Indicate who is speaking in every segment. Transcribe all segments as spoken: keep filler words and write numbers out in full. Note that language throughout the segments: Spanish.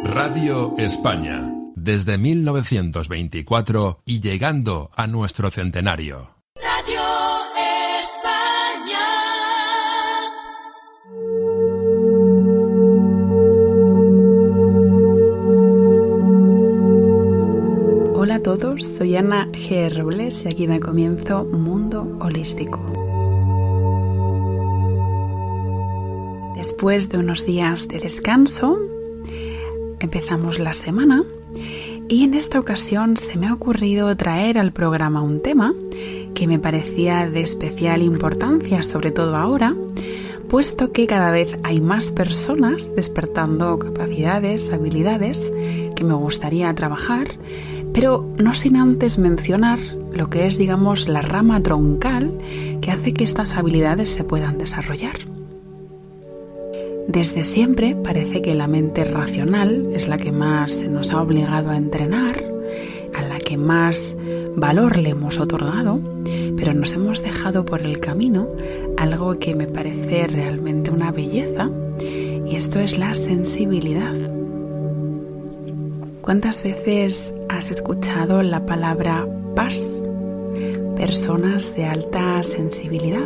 Speaker 1: Radio España, desde mil novecientos veinticuatro y llegando a nuestro centenario.
Speaker 2: Radio España.
Speaker 3: Hola a todos, soy Ana G. Robles y aquí da comienzo Mundo Holístico. Después de unos días de descanso, empezamos la semana y en esta ocasión se me ha ocurrido traer al programa un tema que me parecía de especial importancia, sobre todo ahora, puesto que cada vez hay más personas despertando capacidades, habilidades que me gustaría trabajar, pero no sin antes mencionar lo que es, digamos, la rama troncal que hace que estas habilidades se puedan desarrollar. Desde siempre parece que la mente racional es la que más se nos ha obligado a entrenar, a la que más valor le hemos otorgado, pero nos hemos dejado por el camino algo que me parece realmente una belleza, y esto es la sensibilidad. ¿Cuántas veces has escuchado la palabra paz? Personas de alta sensibilidad.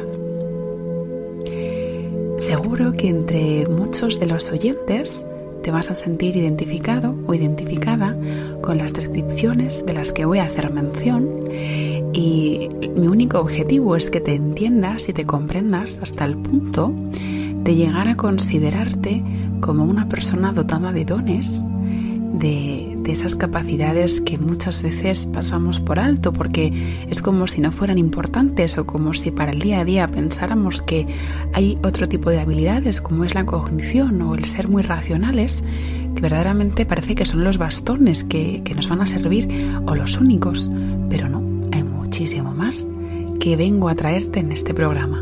Speaker 3: Seguro que entre muchos de los oyentes te vas a sentir identificado o identificada con las descripciones de las que voy a hacer mención, y mi único objetivo es que te entiendas y te comprendas hasta el punto de llegar a considerarte como una persona dotada de dones, de, de esas capacidades que muchas veces pasamos por alto porque es como si no fueran importantes, o como si para el día a día pensáramos que hay otro tipo de habilidades como es la cognición o el ser muy racionales, que verdaderamente parece que son los bastones que, que nos van a servir o los únicos, pero no, hay muchísimo más que vengo a traerte en este programa.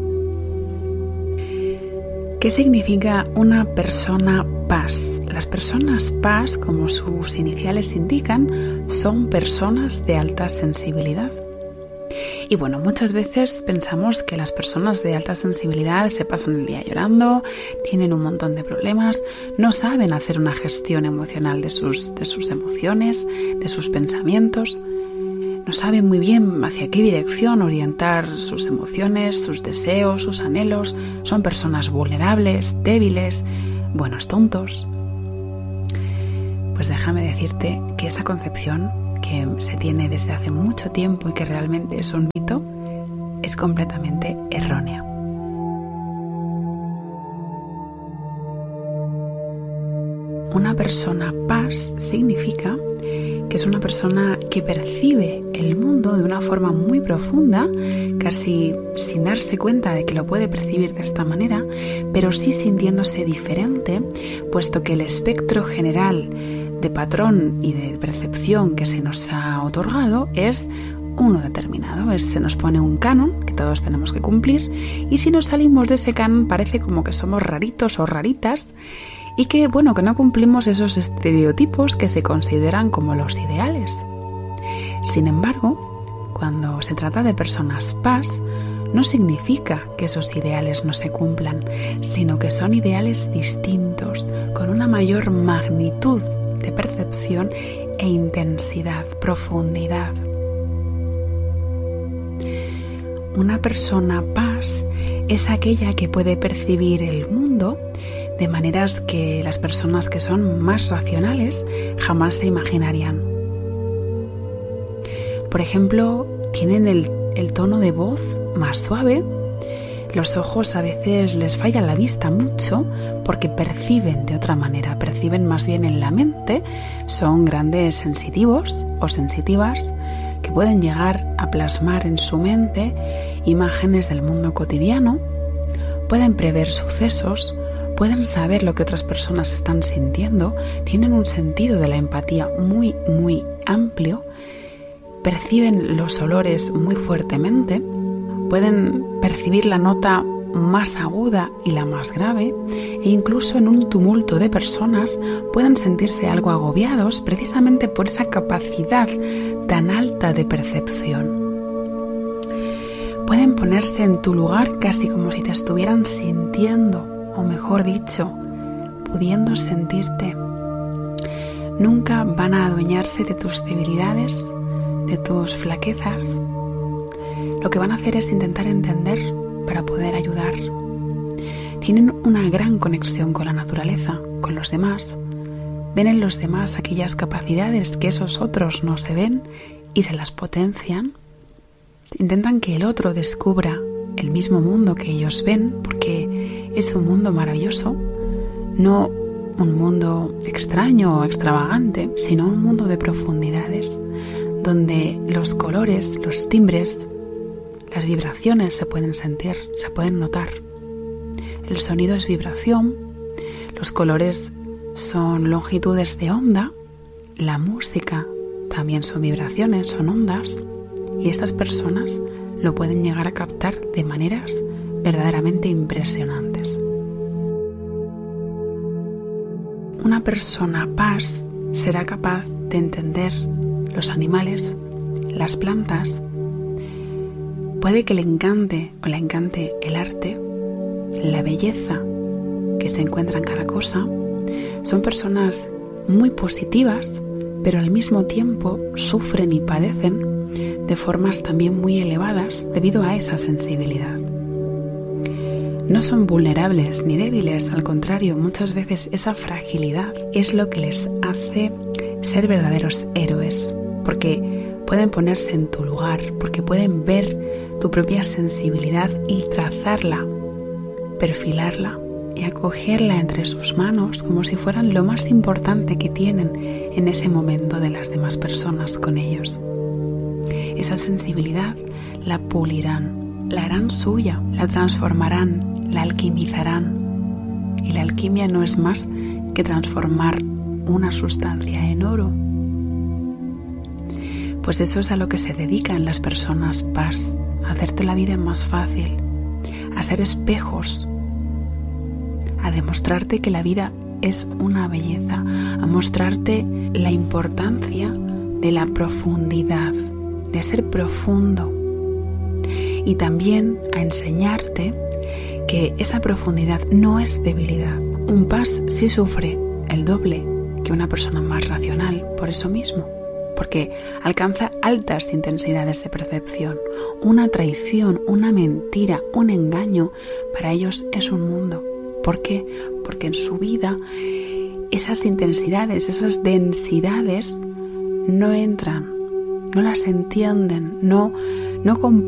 Speaker 3: ¿Qué significa una persona paz? Las personas paz, como sus iniciales indican, son personas de alta sensibilidad. Y bueno, muchas veces pensamos que las personas de alta sensibilidad se pasan el día llorando, tienen un montón de problemas, no saben hacer una gestión emocional de sus, de sus emociones, de sus pensamientos, no saben muy bien hacia qué dirección orientar sus emociones, sus deseos, sus anhelos, son personas vulnerables, débiles, buenos tontos. Pues déjame decirte que esa concepción que se tiene desde hace mucho tiempo y que realmente es un mito, es completamente errónea. Una persona paz significa que es una persona que percibe el mundo de una forma muy profunda, casi sin darse cuenta de que lo puede percibir de esta manera, pero sí sintiéndose diferente, puesto que el espectro general de patrón y de percepción que se nos ha otorgado es uno determinado. Es, se nos pone un canon que todos tenemos que cumplir, y si nos salimos de ese canon parece como que somos raritos o raritas, y que, bueno, que no cumplimos esos estereotipos que se consideran como los ideales. Sin embargo, cuando se trata de personas paz, no significa que esos ideales no se cumplan, sino que son ideales distintos, con una mayor magnitud de percepción e intensidad, profundidad. Una persona paz es aquella que puede percibir el mundo de maneras que las personas que son más racionales jamás se imaginarían. Por ejemplo, tienen el, el tono de voz más suave, los ojos a veces les falla la vista mucho porque perciben de otra manera, perciben más bien en la mente, son grandes sensitivos o sensitivas que pueden llegar a plasmar en su mente imágenes del mundo cotidiano, pueden prever sucesos, pueden saber lo que otras personas están sintiendo, tienen un sentido de la empatía muy, muy amplio, perciben los olores muy fuertemente, pueden percibir la nota más aguda y la más grave, e incluso en un tumulto de personas pueden sentirse algo agobiados precisamente por esa capacidad tan alta de percepción. Pueden ponerse en tu lugar casi como si te estuvieran sintiendo, o mejor dicho, pudiendo sentirte. nunca van a adueñarse de tus debilidades, de tus flaquezas. Lo que van a hacer es intentar entender para poder ayudar. Tienen una gran conexión con la naturaleza, con los demás. Ven en los demás aquellas capacidades que esos otros no se ven y se las potencian. Intentan que el otro descubra el mismo mundo que ellos ven, porque es un mundo maravilloso, no un mundo extraño o extravagante, sino un mundo de profundidades, donde los colores, los timbres, las vibraciones se pueden sentir, se pueden notar. El sonido es vibración, los colores son longitudes de onda, la música también son vibraciones, son ondas, y estas personas lo pueden llegar a captar de maneras verdaderamente impresionantes. Una persona paz será capaz de entender los animales, las plantas. Puede que le encante o le encante el arte, la belleza que se encuentra en cada cosa. Son personas muy positivas, pero al mismo tiempo sufren y padecen de formas también muy elevadas debido a esa sensibilidad. No son vulnerables ni débiles, al contrario, muchas veces esa fragilidad es lo que les hace ser verdaderos héroes, porque pueden ponerse en tu lugar, porque pueden ver tu propia sensibilidad y trazarla, perfilarla y acogerla entre sus manos como si fueran lo más importante que tienen en ese momento de las demás personas con ellos. Esa sensibilidad la pulirán, la harán suya, la transformarán, la alquimizarán. Y la alquimia no es más que transformar una sustancia en oro. Pues eso es a lo que se dedican las personas paz, a hacerte la vida más fácil, a ser espejos, a demostrarte que la vida es una belleza, a mostrarte la importancia de la profundidad, de ser profundo, y también a enseñarte que esa profundidad no es debilidad. Un paz sí sufre el doble que una persona más racional por eso mismo, porque alcanza altas intensidades de percepción. Una traición, una mentira, un engaño, para ellos es un mundo. ¿Por qué? Porque en su vida esas intensidades, esas densidades no entran, no las entienden, no, no comprenden